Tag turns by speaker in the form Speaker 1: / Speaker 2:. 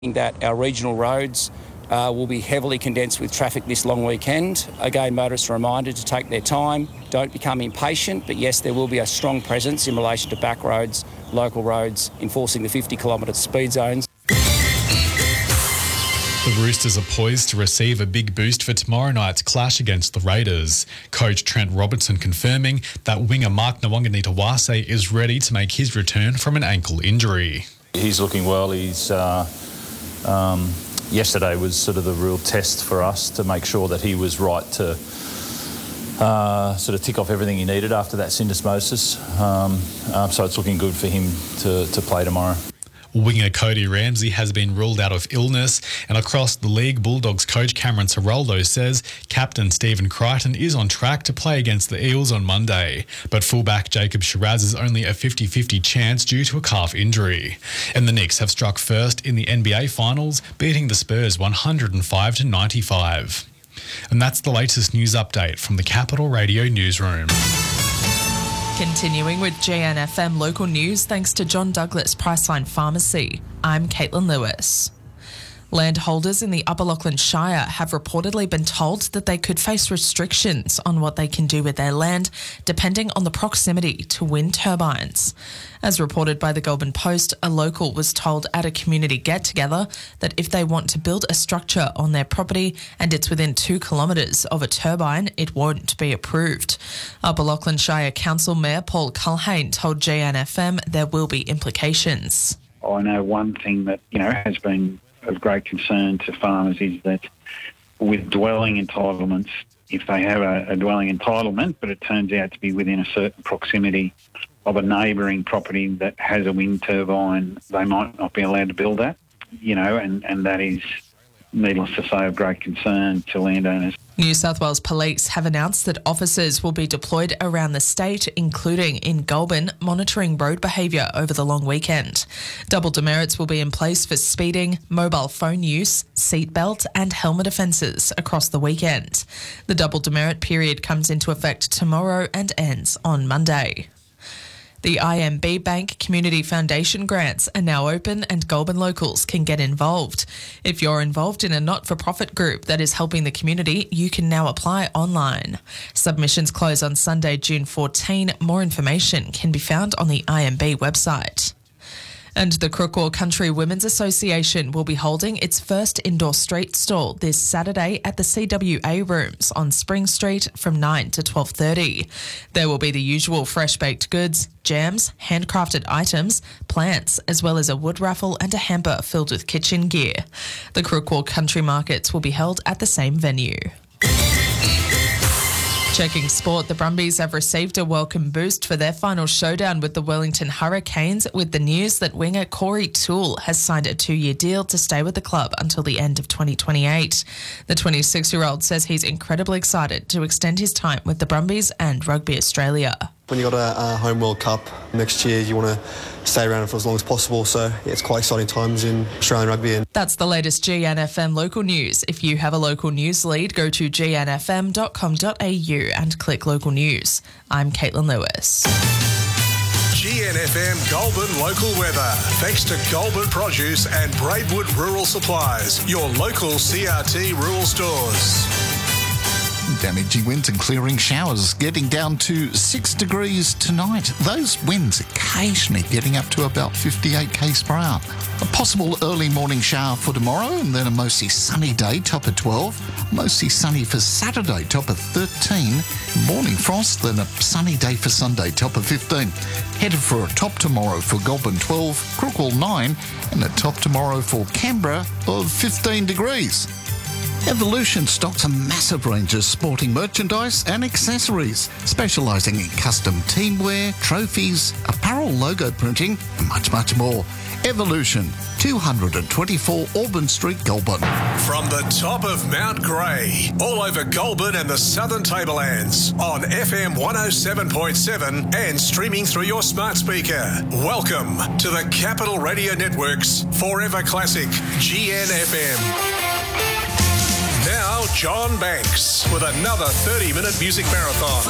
Speaker 1: That our regional roads will be heavily condensed with traffic this long weekend. Again, motorists are reminded to take their time, don't become impatient, but yes, there will be a strong presence in relation to back roads, local roads, enforcing the 50-kilometre speed zones.
Speaker 2: The Roosters are poised to receive a big boost for tomorrow night's clash against the Raiders. Coach Trent Robertson confirming that winger Mark Nawaqanitawase is ready to make his return from an ankle injury.
Speaker 3: He's looking well. He's yesterday was sort of the real test for us to make sure that he was right to sort of tick off everything he needed after that syndesmosis. So it's looking good for him to play tomorrow.
Speaker 2: Winger Cody Ramsey has been ruled out of illness, and across the league, Bulldogs coach Cameron Ciraldo says captain Stephen Crichton is on track to play against the Eels on Monday, but fullback Jacob Shiraz is only a 50-50 chance due to a calf injury. And the Knicks have struck first in the NBA Finals, beating the Spurs 105-95. And that's the latest news update from the Capital Radio Newsroom.
Speaker 4: Continuing with GNFM local news thanks to John Douglas Priceline Pharmacy. I'm Caitlin Lewis. Landholders in the Upper Lachlan Shire have reportedly been told that they could face restrictions on what they can do with their land, depending on the proximity to wind turbines. As reported by the Goulburn Post, a local was told at a community get-together that if they want to build a structure on their property and it's within 2 kilometres of a turbine, it won't be approved. Upper Lachlan Shire Council Mayor Paul Culhane told GNFM there will be implications.
Speaker 5: I know one thing that, has been of great concern to farmers is that with dwelling entitlements, if they have a dwelling entitlement, but it turns out to be within a certain proximity of a neighbouring property that has a wind turbine, they might not be allowed to build that, and that is, needless to say, of great concern to landowners.
Speaker 4: New South Wales Police have announced that officers will be deployed around the state, including in Goulburn, monitoring road behaviour over the long weekend. Double demerits will be in place for speeding, mobile phone use, seatbelt and helmet offences across the weekend. The double demerit period comes into effect tomorrow and ends on Monday. The IMB Bank Community Foundation grants are now open and Goulburn locals can get involved. If you're involved in a not-for-profit group that is helping the community, you can now apply online. Submissions close on Sunday, June 14. More information can be found on the IMB website. And the Crookwell Country Women's Association will be holding its first indoor street stall this Saturday at the CWA Rooms on Spring Street from 9 to 12:30. There will be the usual fresh-baked goods, jams, handcrafted items, plants, as well as a wood raffle and a hamper filled with kitchen gear. The Crookwell Country Markets will be held at the same venue. Checking sport, the Brumbies have received a welcome boost for their final showdown with the Wellington Hurricanes with the news that winger Corey Toole has signed a 2-year deal to stay with the club until the end of 2028. The 26-year-old says he's incredibly excited to extend his time with the Brumbies and Rugby Australia.
Speaker 6: When you got a home World Cup next year, you want to stay around for as long as possible. So yeah, it's quite exciting times in Australian rugby. And
Speaker 4: that's the latest GNFM local news. If you have a local news lead, go to gnfm.com.au and click local news. I'm Caitlin Lewis.
Speaker 7: GNFM Goulburn local weather. Thanks to Goulburn Produce and Braidwood Rural Supplies, your local CRT rural stores.
Speaker 8: Damaging winds and clearing showers, getting down to 6 degrees tonight. Those winds occasionally getting up to about 58 k's per hour. A possible early morning shower for tomorrow and then a mostly sunny day, top of 12. Mostly sunny for Saturday, top of 13. Morning frost, then a sunny day for Sunday, top of 15. Headed for a top tomorrow for Goulburn 12, Crookwell 9 and a top tomorrow for Canberra of 15 degrees. Evolution stocks a massive range of sporting merchandise and accessories, specialising in custom teamwear, trophies, apparel logo printing, and much, much more. Evolution, 224 Auburn Street, Goulburn.
Speaker 7: From the top of Mount Grey, all over Goulburn and the Southern Tablelands, on FM 107.7 and streaming through your smart speaker. Welcome to the Capital Radio Network's Forever Classic, GNFM. Now, John Banks with another 30-minute music marathon.